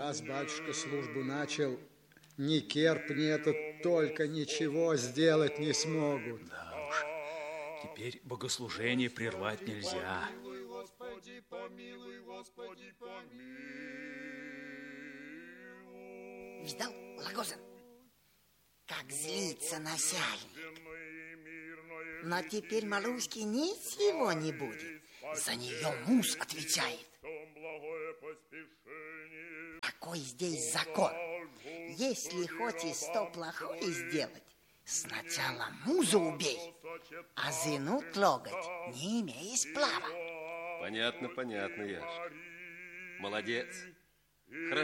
Раз батюшка службу начал, ни керп, ни этот только ничего сделать не смогут. Да уж, теперь богослужение прервать нельзя. Помилуй, Господи, помилуй, Господи, помилуй. Видал, Лагозин, как злится насяльник. Но теперь Малуське ничего не будет. За нее муж отвечает. Какой здесь закон? Если хочешь что плохое сделать, сначала мужа убей, а жену трогать не имеешь права. Понятно, Яшка. Молодец.